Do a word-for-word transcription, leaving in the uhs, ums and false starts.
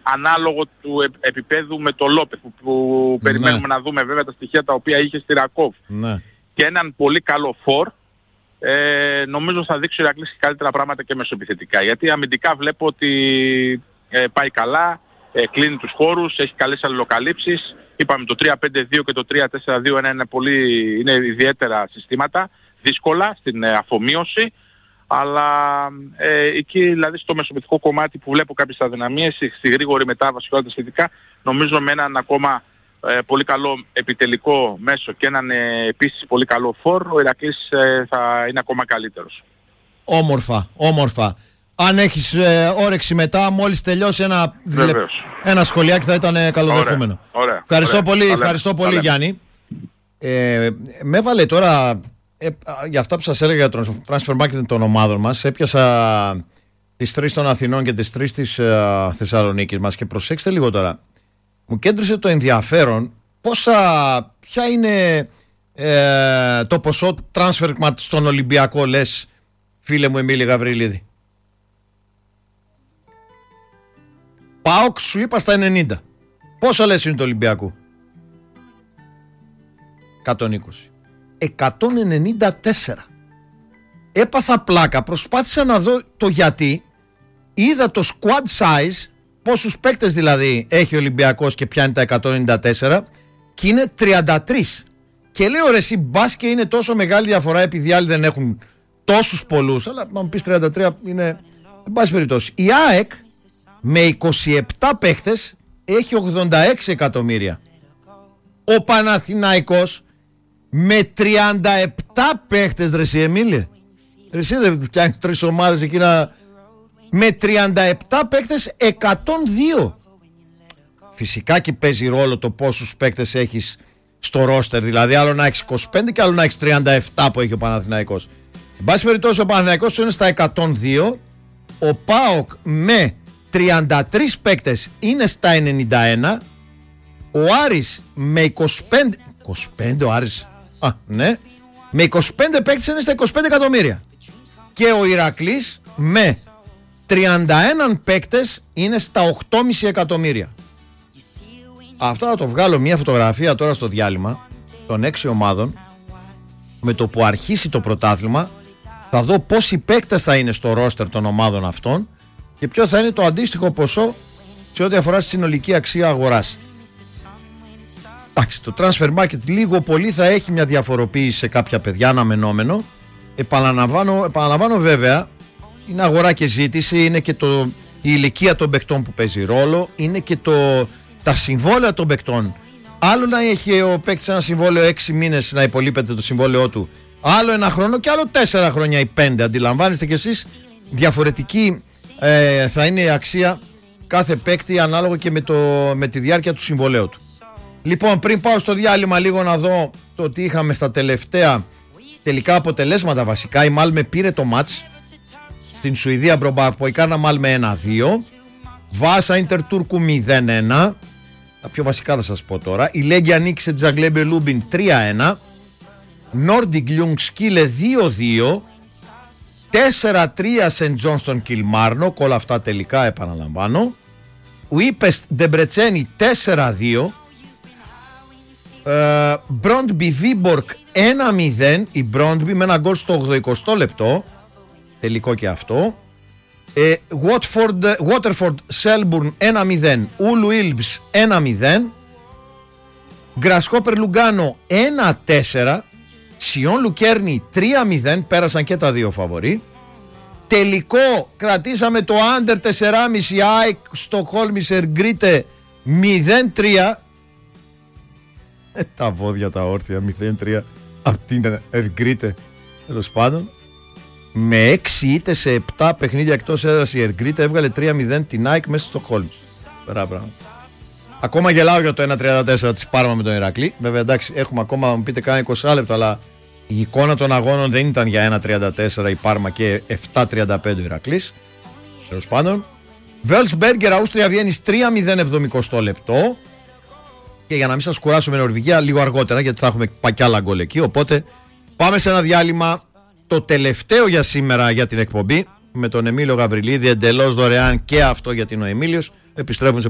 ανάλογο του ε, επίπεδου με το Λόπεθ που, που ναι. περιμένουμε να δούμε βέβαια τα στοιχεία τα οποία είχε στη Ρακόβ. Ναι. Και έναν πολύ καλό φορ, ε, νομίζω θα δείξει ο Ηρακλής και καλύτερα πράγματα και μεσοεπιθετικά. Γιατί αμυντικά βλέπω ότι ε, πάει καλά, ε, κλείνει τους χώρους, έχει καλές αλληλοκαλύψεις. Είπαμε το τρία πέντε δύο και το τρία τέσσερα δύο ένα είναι, πολύ, είναι ιδιαίτερα συστήματα, δύσκολα στην ε, αφομοίωση. Αλλά ε, εκεί δηλαδή στο μεσοπαιδικό κομμάτι που βλέπω κάποιες αδυναμίες, στη γρήγορη μετάβαση και όλα τα σχετικά, νομίζω με έναν ακόμα ε, πολύ καλό επιτελικό μέσο και έναν ε, επίσης πολύ καλό φόρ, ο Ηρακλής ε, θα είναι ακόμα καλύτερος. Όμορφα, όμορφα. Αν έχεις ε, όρεξη μετά, μόλις τελειώσει ένα, ένα σχολιάκι θα ήταν καλοδεχόμενο. Ωραία, ωραία, ευχαριστώ ωραία, πολύ, ωραία, ευχαριστώ ωραία, πολύ ωραία. Γιάννη. Ε, με έβαλε τώρα... Ε, για αυτά που σας έλεγα για το transfer marketing των ομάδων μας, έπιασα τις τρεις των Αθηνών και τις τρεις της uh, Θεσσαλονίκης μας και προσέξτε λίγο τώρα, μου κέντρισε το ενδιαφέρον πόσα, ποια είναι ε, το ποσό transfer στον Ολυμπιακό, λες φίλε μου Εμίλη Γαβριλίδη. ΠΑΟΚ σου είπα στα ενενήντα. Πόσο λες είναι το Ολυμπιακού? εκατόν είκοσι. εκατόν ενενήντα τέσσερα. Έπαθα πλάκα, προσπάθησα να δω το γιατί. Είδα το squad size, πόσους παίκτες δηλαδή έχει ο Ολυμπιακός και πιάνει τα εκατόν ενενήντα τέσσερα, και είναι τριάντα τρία. Και λέω ρε εσύ, μπας και είναι τόσο μεγάλη διαφορά επειδή άλλοι δεν έχουν τόσους πολλούς, αλλά να μου πεις τριάντα τρία είναι, εν πάση περιπτώσει. Η ΑΕΚ με είκοσι επτά παίκτες έχει ογδόντα έξι εκατομμύρια. Ο Παναθηναϊκός με τριάντα επτά παίχτες, ρε εσύ Εμίλη. Ρε εσύ δεν φτιάχνει τρεις ομάδες εκείνα. Με τριάντα επτά παίχτες εκατόν δύο. Φυσικά και παίζει ρόλο το πόσους παίχτες έχεις στο ρόστερ. Δηλαδή άλλο να έχεις είκοσι πέντε και άλλο να έχεις τριάντα επτά που έχει ο Παναθηναϊκός. Εν πάση περιπτώσει ο Παναθηναϊκός είναι στα εκατόν δύο. Ο ΠΑΟΚ με τριάντα τρεις παίχτες είναι στα ενενήντα ένα. Ο Άρης με είκοσι πέντε. είκοσι πέντε ο Άρης. Α, ναι. Με είκοσι πέντε παίκτες είναι στα είκοσι πέντε εκατομμύρια. Και ο Ηρακλής με τριάντα ένα παίκτες είναι στα οκτώ κόμμα πέντε εκατομμύρια. Αυτά θα το βγάλω μια φωτογραφία τώρα στο διάλειμμα των έξι ομάδων. Με το που αρχίσει το πρωτάθλημα θα δω πόσοι παίκτες θα είναι στο ρόστερ των ομάδων αυτών και ποιο θα είναι το αντίστοιχο ποσό σε ό,τι αφορά στη συνολική αξία αγοράς. Εντάξει, το transfer market λίγο πολύ θα έχει μια διαφοροποίηση σε κάποια παιδιά, αναμενόμενο. Επαναλαμβάνω, επαναλαμβάνω βέβαια, είναι αγορά και ζήτηση, είναι και το, η ηλικία των παικτών που παίζει ρόλο, είναι και το, τα συμβόλαια των παικτών. Άλλο να έχει ο παίκτης ένα συμβόλαιο έξι μήνες να υπολείπεται το συμβόλαιό του, άλλο ένα χρόνο και άλλο τέσσερα χρόνια ή πέντε. Αντιλαμβάνεστε κι εσείς, διαφορετική ε, θα είναι η αξία κάθε παίκτη ανάλογα και με, το, με τη διάρκεια του συμβολαίου του. Λοιπόν, πριν πάω στο διάλειμμα λίγο να δω το τι είχαμε στα τελευταία τελικά αποτελέσματα βασικά. Η Μάλμε πήρε το μάτς στην Σουηδία μπρομπα Μάλμε ένα δύο. Βάσα Ίντερ Τούρκου μηδέν ένα. Τα πιο βασικά θα σας πω τώρα. Η Λέγκια νίκησε Τζαγκλέμπε Λούμπιν τρία ένα. Νόρντιγκ Λιούγκ Σκύλε δύο δύο. τέσσερα τρία Σεντ Τζόνστον Κιλμάρνο. Όλα αυτά τελικά επαναλαμβάνω. Ουίπεστ Ντεμπρετσένι τέσσερα δύο. Μπρόντμπι Βίμπορκ ένα μηδέν. Η Μπρόντμπι με ένα γκολ στο ογδοηκοστό λεπτό. Τελικό και αυτό. Waterford Selburn ένα μηδέν. Ουλ Wilbs ένα μηδέν. Γκρασκόπερ Λουγκάνο ένα τέσσερα. Σιόν Λουκέρνη τρία μηδέν. Πέρασαν και τα δύο φαβορί. Τελικό κρατήσαμε το άντερ τέσσερα κόμμα πέντε. ΑΕΚ Στοκχόλμης Εργκρίτε μηδέν τρία. Ε, τα βόδια τα όρθια μηδέν τρία από την Εργκρίτε. Τέλος πάντων, με έξι ήττες σε επτά παιχνίδια εκτός έδρας η Εργκρίτε έβγαλε τρία μηδέν την ΑΕΚ μέσα στο Στοκχόλμη. Μπράβο. Ακόμα γελάω για το ένα τριάντα τέσσερα της Πάρμα με τον Ηρακλή. Βέβαια εντάξει, έχουμε ακόμα, μου πείτε, κάνα είκοσι λεπτό, αλλά η εικόνα των αγώνων δεν ήταν για ένα τριάντα τέσσερα η Πάρμα και επτά τριάντα πέντε ο Ηρακλής. Τέλος πάντων, Βέλσμπεργκερ Αούστρια Βιέννης τρία μηδέν εβδομηκοστό λεπτό. Και για να μην σας κουράσω με Νορβηγία, λίγο αργότερα, γιατί θα έχουμε κι άλλα γκολ εκεί. Οπότε πάμε σε ένα διάλειμμα, το τελευταίο για σήμερα για την εκπομπή, με τον Εμίλιο Γαβριλίδη, εντελώς δωρεάν και αυτό γιατί είναι ο Εμίλιος. Επιστρέφουν σε